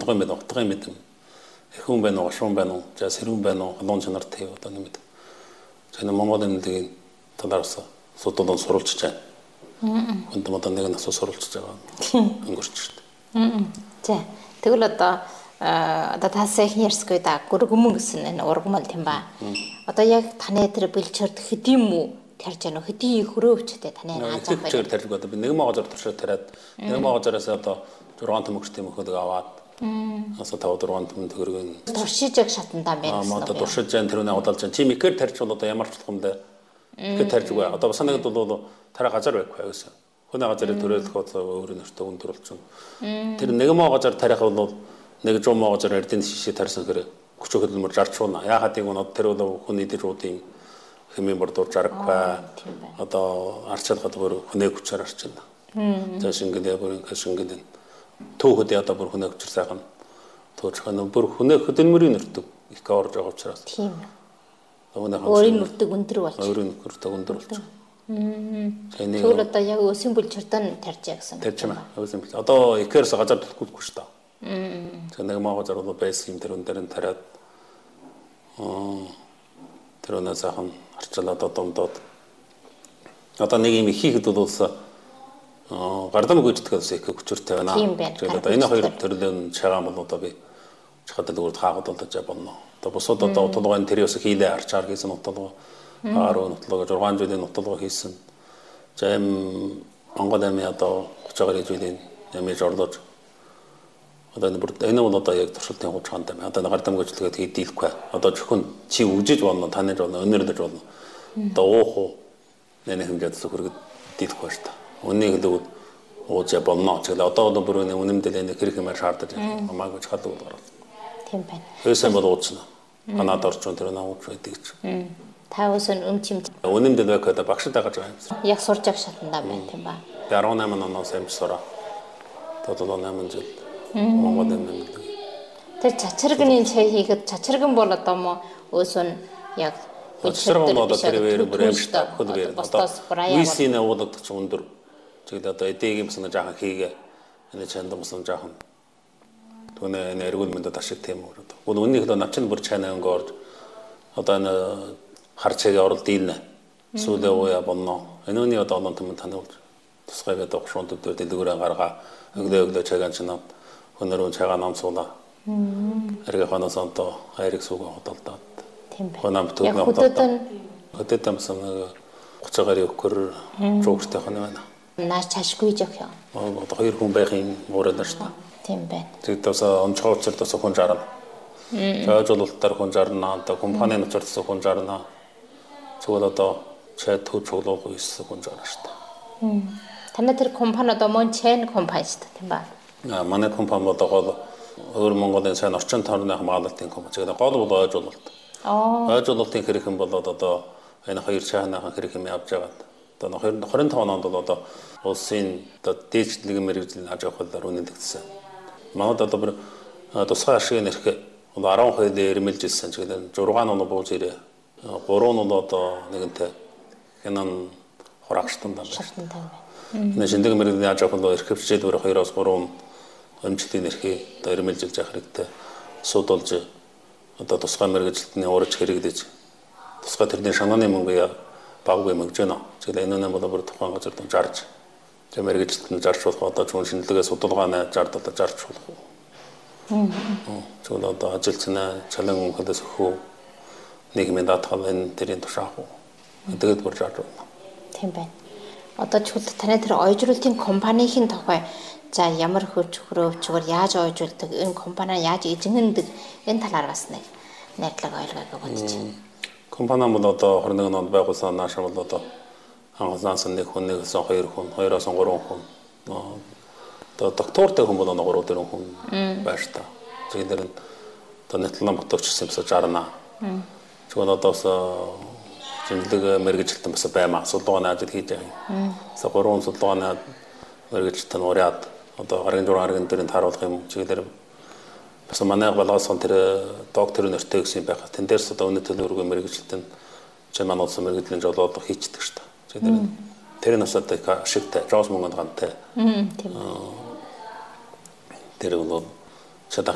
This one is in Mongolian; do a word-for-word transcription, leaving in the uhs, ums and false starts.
утга юм байна, утга юм гэдэг. Эхүүн байна уу, шуун байна уу, за сэрүүн байна уу, халуун чанартай одоо юм гэдэг. Жишээ нь Монгол эмнэлгийн талаас судалдан сурвалжж байна. Хүнд одоо нэг нас сурвалжж байгаа. Өнгөрч шүү дээ. За тэгвэл одоо одоо та сайхан ярьсгүй да гүргэмэн гэсэн энэ ургамал тийм ба. Одоо яг таны тэр бэлчээрд хэдийн мүү тарж яана хэдийн хөрөөвчтэй таны хаазаа байна. Бэлчээр тарж одоо би нэг могоозор туршаад тариад нэг могоозоороос одоо зургаан төмөгч тийм хөлөг аваад асуу тав дургаан төмөн төгрөг туршиж яг шатандаа байна гэсэн үг. Одоо туршиж जैन тэрүүнээ удалж जैन чи микер тарж бол одоо ямар ч тухамдаа микер тарж үгүй. Одоо санагдад бол тараа газар байхгүй байсан. Хүний газрыг төрөлөх одоо өөр нэртэй өндөрлж байна. Тэр нэг могоозор тарих бол нэг жоо могоозор эрдэнэ шишээ тарсан хэрэг хүч хөдөлмөр зарчуuna. Яагаад тийм нь тэр бол хүний дэрүүдийн хэмээн бордуур жаргахгүй. Одоо арчаалгаад бүр хүнээ хүчээр арчилна. За шингэдэ бүр шингэдэ төөхөд одоо бүр хүнээ хүчээр сайхан туучхан бүр хүнээ хөдөлмөрийн нэрдэг их орж байгаа учраас. Тийм. Өөрийн нэрдэг өндөр болж. Өөрийн нэрдэг өндөр болж. Тэгвэл одоо яг өсийн бүлчиртэн тарж яа гэсэн. Тарж байна. Өсийн бүл. Одоо икерс газар төлөхгүй шүү дээ. Тэг нэг магазар бол байсан юм тэр өндөр нь тариад тэр өнөө сайхан арчлаад одомдоод одоо нэг юм хийхэд бол гардам гүйцэтгэхээс их хүчтэй байна. Тэгээд одоо энэ хоёр төрлийн чагаан бол одоо би чахад дөрөв хаагад болдож байна. Одоо бусад одоо утлагын тэрээс хийлээ арчаар хийсэн утлага ааруу утлага зургаан жилийн утлага хийсэн. За юм Монгол амын одоо хуцаагаар жилийн ямиж орлож одоо энэ бол одоо яг туршилтын хугацаанд байна. Одоо гардам гүйцэтгээд хийдийлэхгүй. Одоо зөвхөн чи үжиж болно, таньж болно, өнөрлөж болно. Одоо уух уу нэ хэмжээд зөвхөргөд дийлэхгүй шүү дээ. Үнийг л ууж болно. Тэгэл одоо бол бүр үнэмдэл энэ хэрэг юмар шаардаж байна. Хамаагүй ч хадаг болоо. Тийм байна. Өөсөө бол ууцна. Манад орчон тэр нааууч байдаг ч. Та өсөн өмчим. Үнэмдэл байх одоо багшд байгаа юм. Яг сурж аг шатандаа байна тийм ба. дөрвөн оноос амж сураа. Тодорхой найман жил Монгол амин. Тэр чачирганы чай хийхэд чачирган бол одоо мо өсөн яг чачирган бол одоо тэр өөр бүр амжтай хөлбөр. Одоо висийн уудад ч өндөр. Тэгээд одоо эдийн юмсан жаахан хийгээ. Энэ чанд юмсан жаахан. Түүнээ энэ эргүүл мэндэ ашиг тийм үү. Гол үннийг л навчин бүр чанаа өнгөөр одоо энэ харцаагаа орол дийлнэ. Сүүлээ уя болно. Энэ үний одоо олон төмөн танилцуулж тусгай байдаг шуун төвдөр дэлгүүрээ гаргаа өглөө өглөө чагаан чинаад өнөрөө чагаа намсуулаа. Эргээ ханаас онто хайрыг сүгэн хөдөлдөөд. Тийм байна. Хонам төгнө хөдөлдөө. Хөдөлдөө юмсан хуцаагаар өгөхөр жууртай хоноо байна. Наач чашгүй жах юм. Одоо хоёр хүн байхын уураад шүү дээ. Тийм байна. Тэгээд тосоо онцгой учир тосоо хүн жарна. Зоожуулалтаар хүн жарна. Одоо компанийн учир тосоо хүн жарна. Зүгээр одоо чад төв цуглуулах үйс хүн жарна шүү дээ. Танай тэр компани одоо мөн чейн компани шүү дээ тийм ба. Аа манай компани одоо гол өөр Монголын сайн орчин тойрны хамгаалалтын компани. Тэгээд гол бол ойжуулалт. Аа. Ойжуулалтын хэрэг юм бол одоо энэ хоёр чаанахан хэрэг юм явж байгаа. Одоо двадцать двадцать онд бол одоо улсын одоо дээжлэг мэргэжлийн аж ахуйлаар үнэлэгдсэн. Манайд одоо бүр тусгай ашиг нэрх дөрвөн хоёрын ирмэлжсэн. Тэгээд шесть нь бууж ирээ. три нь одоо нэгэнтэй хянан хураагчтан байна. Энэ шиндэг мэргэжлийн аж ахуйлаар эрхэвчээд өөр хоёроос гурван өмчлөлийн нэрхий одоо ирмэлжилж явах хэрэгтэй. Судулж одоо тусгай мэргэжилтний уурж хэрэглэж тусгай тэрний шанааны мөнгө баггүй мөнгөж байна. Тэгээд энэ нь бол бүр тухайн газар дон жарж тэр мэргэжилтэнд зарчуулах одоо чүн шинжилгээ судалгааны жард одоо зарж болох уу. Чүн одоо ажилчнаа чалан хөдөөс хөө нийгмийн даатгал энэ тэрийн тушаах уу. Тэгээд бүр жарж байна. Тийм байна. Одоо чүл таны тэр ойжруулалтын компанийн тухай за ямар хөрч хөрөвчгөр яаж ойжуулдаг энэ компани яаж эзэндэг энэ талаар бас нэг найдлага ойлгоог бодож байна. Компани бол одоо двадцать один онд байгуулсан нааш бол одоо анхаасаас нэг хүн нэгээс хоёр хүн хоёроос гурван хүн одоо доктортой хүн бол гурав дөрвөн хүн байж та. Тэгээд энэ одоо нэтлэн ботовч гэсэн бас жарна. Тэгвэл одоос шинжилгээ мэргэжилтэн бас баймаа судалгааны ажил хийж байгаа. За гурван судалгааны мэргэжилтэн ураад одоо гарын зураг аргын дээрээ тааруулах юм. Тэгээд бас манай болгоосон тэр доктор нэртэй гэсэн байх. Тэн дээрс одоо өнөө төлөвлөгөө мэргэжилтэн чи манай улсын мэргэжлийн жолоодох хийчихдэг шүү дээ. Тэгээд тэр нь бас одоо их ашигтай, жоос мөнгөнд гантай. Тийм. Тэр бол чадах